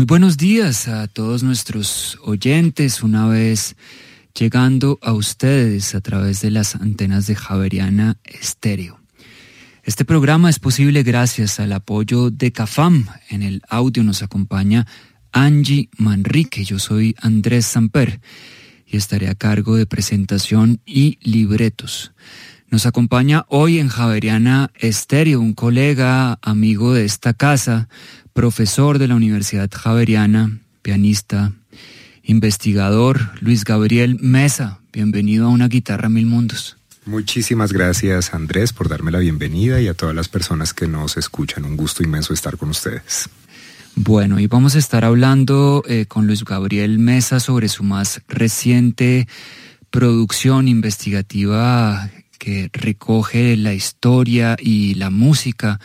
buenos días a todos nuestros oyentes, una vez llegando a ustedes a través de las antenas de Javeriana Estéreo. Este programa es posible gracias al apoyo de CAFAM. En el audio nos acompaña Angie Manrique. Yo soy Andrés Samper y estaré a cargo de presentación y libretos. Nos acompaña hoy en Javeriana Estéreo un colega, amigo de esta casa, profesor de la Universidad Javeriana, pianista, investigador, Luis Gabriel Mesa. Bienvenido a Una Guitarra Mil Mundos. Muchísimas gracias, Andrés, por darme la bienvenida, y a todas las personas que nos escuchan. Un gusto inmenso estar con ustedes. Bueno, y vamos a estar hablando con Luis Gabriel Mesa sobre su más reciente producción investigativa que recoge la historia y la música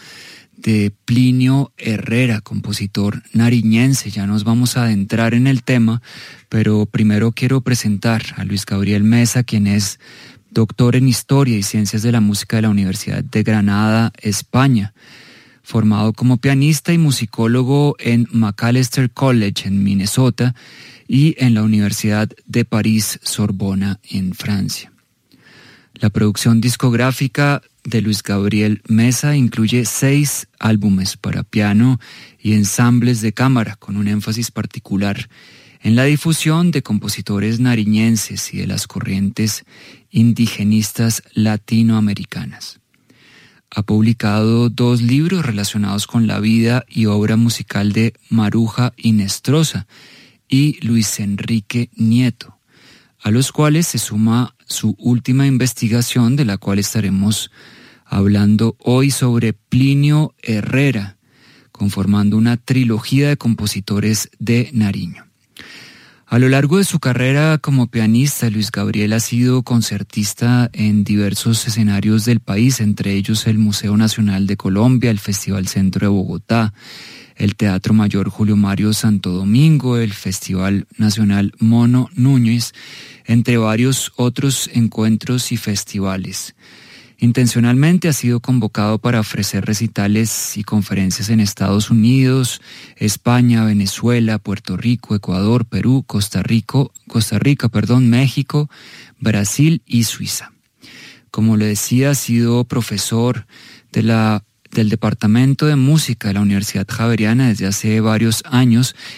de Plinio Herrera, compositor nariñense. Ya nos vamos a adentrar en el tema, pero primero quiero presentar a Luis Gabriel Mesa, quien es doctor en Historia y Ciencias de la Música de la Universidad de Granada, España, formado como pianista y musicólogo en Macalester College en Minnesota y en la Universidad de París Sorbona en Francia. La producción discográfica de Luis Gabriel Mesa incluye 6 álbumes para piano y ensambles de cámara, con un énfasis particular en la difusión de compositores nariñenses y de las corrientes indigenistas latinoamericanas. Ha publicado 2 libros relacionados con la vida y obra musical de Maruja Inestrosa y Luis Enrique Nieto, a los cuales se suma su última investigación, de la cual estaremos hablando hoy, sobre Plinio Herrera, conformando una trilogía de compositores de Nariño. A lo largo de su carrera como pianista, Luis Gabriel ha sido concertista en diversos escenarios del país, entre ellos el Museo Nacional de Colombia, el Festival Centro de Bogotá, el Teatro Mayor Julio Mario Santo Domingo, el Festival Nacional Mono Núñez, entre varios otros encuentros y festivales. Intencionalmente ha sido convocado para ofrecer recitales y conferencias en Estados Unidos, España, Venezuela, Puerto Rico, Ecuador, Perú, Costa Rica, México, Brasil y Suiza. Como le decía, ha sido profesor del Departamento de Música de la Universidad Javeriana desde hace varios años